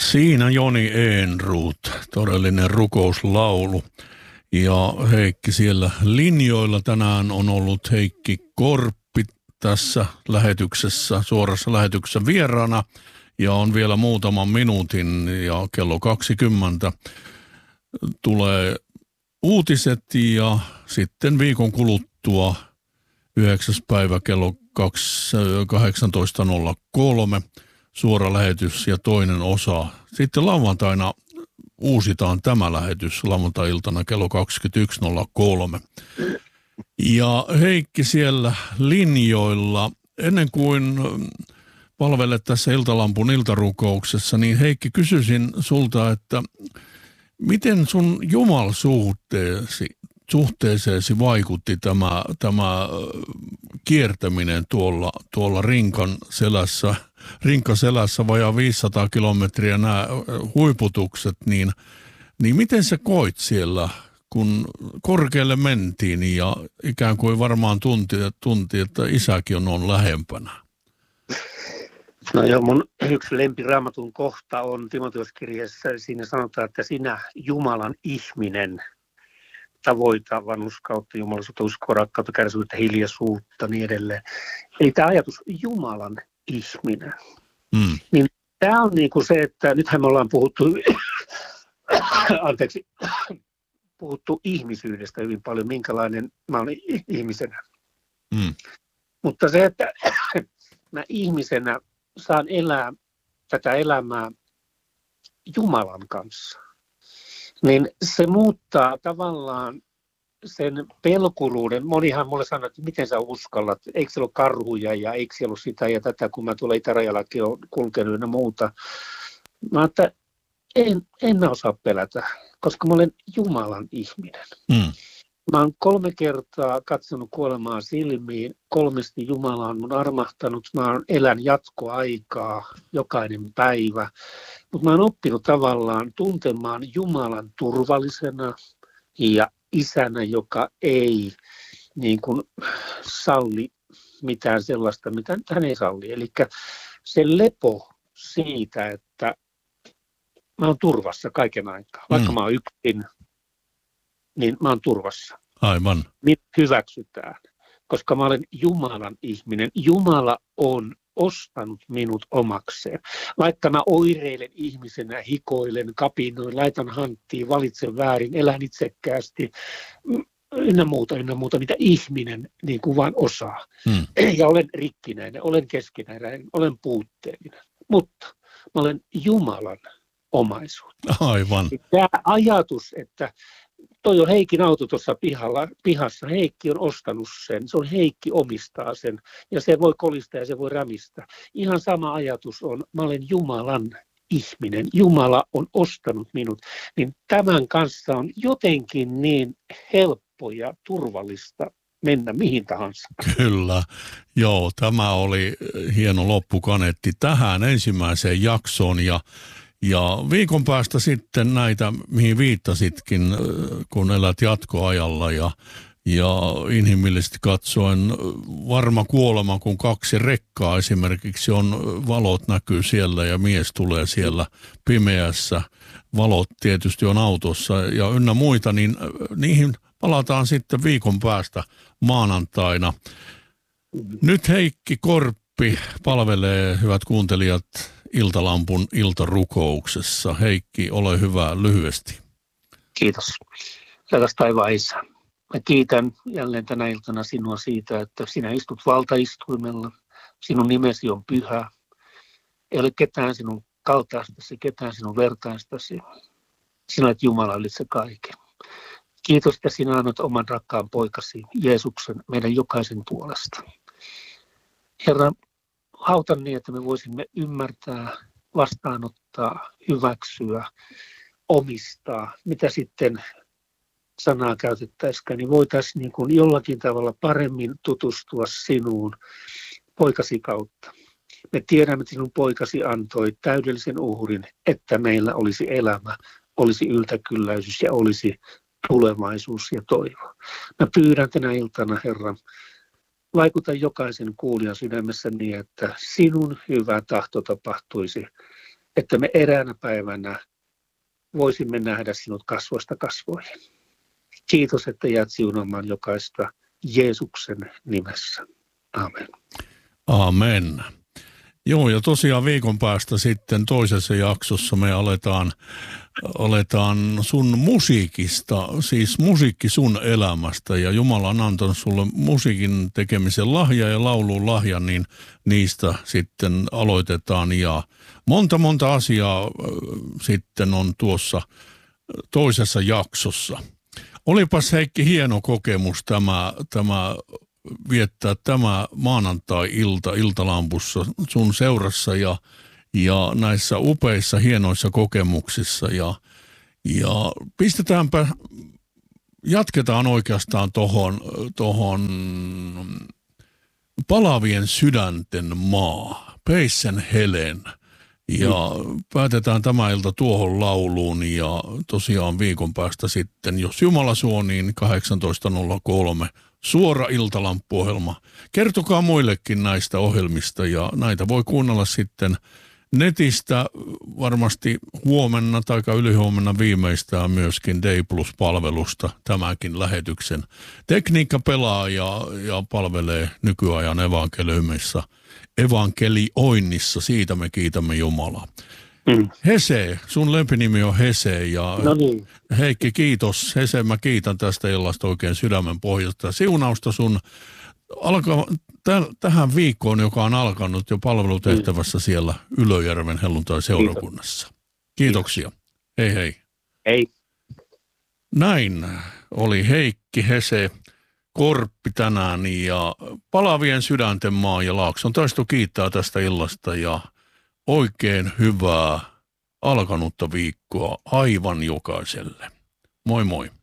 Siinä Joni Ehnroth, todellinen rukouslaulu. Ja Heikki siellä linjoilla tänään on ollut Heikki Korppi tässä lähetyksessä, suorassa lähetyksessä vieraana. Ja on vielä muutaman minuutin ja kello 20 tulee uutiset ja sitten viikon kuluttua 9. päivä kello 18.03 suora lähetys ja toinen osa. Sitten lauantaina uusitaan tämä lähetys lauantai-iltana kello 21.03. Ja Heikki siellä linjoilla, ennen kuin palvelet tässä Iltalampun iltarukouksessa, niin Heikki, kysyisin sulta, että miten sun jumalsuhteeseesi vaikutti tämä kiertäminen tuolla rinkaselässä vajaa 500 kilometriä nämä huiputukset, niin miten sä koit siellä, kun korkealle mentiin ja ikään kuin varmaan tunti että isäkin on lähempänä? No joo, mun yksi lempiraamatun kohta on Timoteoskirjeessä. Siinä sanotaan, että sinä Jumalan ihminen tavoita vanhurskautta, jumalisuutta, uskoa, rakkautta, kärsivyyttä, hiljaisuutta niin edelleen. Eli tämä ajatus Jumalan ihminen. Niin tämä on niin kuin se, että nythän me ollaan puhuttu ihmisyydestä hyvin paljon, minkälainen mä olen ihmisenä. Mutta se, että mä ihmisenä saan elää tätä elämää Jumalan kanssa, niin se muuttaa tavallaan sen pelkuruuden. Monihan mulle sanoo, että miten sä uskallat, eikö siellä ole karhuja ja eikö siellä ole sitä ja tätä, kun mä tuolla itärajallakin olen kulkenut ja muuta. Mä että en osaa pelätä, koska mä olen Jumalan ihminen. Mä oon 3 kertaa katsonut kuolemaa silmiin, 3 Jumala on mun armahtanut, mä elän jatkoaikaa jokainen päivä, mutta mä oon oppinut tavallaan tuntemaan Jumalan turvallisena ja isänä, joka ei niin kuin salli mitään sellaista, mitä hän ei salli. Eli se lepo siitä, että mä oon turvassa kaiken aikaa, vaikka mä oon yksin, niin mä oon turvassa. Aivan. Minut hyväksytään, koska mä olen Jumalan ihminen. Jumala on ostanut minut omakseen. Vaikka mä oireilen ihmisenä, hikoilen, kapinoin, laitan hanttiin, valitsen väärin, elän itsekkäästi, ynnä muuta, mitä ihminen niin kuin vaan osaa. Ja olen rikkinäinen, olen keskinäinen, olen puutteellinen. Mutta mä olen Jumalan omaisuutta. Aivan. Tämä ajatus, että toi on Heikin auto tuossa pihassa. Heikki on ostanut sen. Se on Heikki omistaa sen. Ja se voi kolistaa ja se voi rämistää. Ihan sama ajatus on, mä olen Jumalan ihminen. Jumala on ostanut minut. Niin tämän kanssa on jotenkin niin helppo ja turvallista mennä mihin tahansa. Kyllä. Joo, tämä oli hieno loppukaneetti tähän ensimmäiseen jaksoon ja viikon päästä sitten näitä, mihin viittasitkin, kun elät jatkoajalla ja inhimillisesti katsoen varma kuolema, kun 2 rekkaa esimerkiksi on, valot näkyy siellä ja mies tulee siellä pimeässä, valot tietysti on autossa ja ynnä muita, niin niihin palataan sitten viikon päästä maanantaina. Nyt Heikki Korppi palvelee, hyvät kuuntelijat, Iltalampun iltarukouksessa. Heikki, ole hyvä lyhyesti. Kiitos. Rakas taivaan Isä. Mä kiitän jälleen tänä iltana sinua siitä, että sinä istut valtaistuimella. Sinun nimesi on pyhä. Ei ole ketään sinun kaltaistasi, ketään sinun vertaistasi. Sinä olet Jumala ylitse kaiken. Kiitos, että sinä annat oman rakkaan poikasi Jeesuksen meidän jokaisen puolesta. Herra, auta niin, että me voisimme ymmärtää, vastaanottaa, hyväksyä, omistaa, mitä sitten sanaa käytettäisikään, niin voitaisiin niin kuin jollakin tavalla paremmin tutustua sinuun poikasi kautta. Me tiedämme, että sinun poikasi antoi täydellisen uhrin, että meillä olisi elämä, olisi yltäkylläisyys ja olisi tulevaisuus ja toivo. Mä pyydän tänä iltana, Herra, vaikuta jokaisen kuulijan sydämessä niin, että sinun hyvä tahto tapahtuisi että me eräänä päivänä voisimme nähdä sinut kasvoista kasvoihin. Kiitos, että jäät siunaamaan jokaista Jeesuksen nimessä. Amen. Amen. Joo, ja tosiaan viikon päästä sitten toisessa jaksossa me aletaan sun musiikista, siis musiikki sun elämästä, ja Jumala on antanut sulle musiikin tekemisen lahja ja laulun lahja, niin niistä sitten aloitetaan, ja monta asiaa sitten on tuossa toisessa jaksossa. Olipas Heikki hieno kokemus tämä viettää tämä maanantai-ilta iltalampussa sun seurassa ja näissä upeissa hienoissa kokemuksissa ja jatketaan oikeastaan tohon palavien sydänten maa, Peisen Helen. Ja päätetään tämä ilta tuohon lauluun ja tosiaan viikon päästä sitten, jos Jumala suo, niin 18.03 suora iltalamppuohjelma. Kertokaa muillekin näistä ohjelmista ja näitä voi kuunnella sitten netistä varmasti huomenna tai ylihuomenna viimeistään myöskin Day Plus-palvelusta tämänkin lähetyksen. Tekniikka pelaa ja palvelee nykyajan evankelioinnissa. Siitä me kiitämme Jumalaa. Hese, sun lempinimi on Hese ja no niin. Heikki, kiitos. Hese, mä kiitän tästä illasta oikein sydämen pohjasta. Siunausta sun tähän viikkoon, joka on alkanut jo palvelutehtävässä siellä Ylöjärven helluntai-seurakunnassa. Kiitoksia. Hei hei. Hei. Näin oli Heikki Hese Korppi tänään ja palavien sydänten maa ja Laakson taisto kiittää tästä illasta ja oikein hyvää alkanutta viikkoa aivan jokaiselle. Moi moi.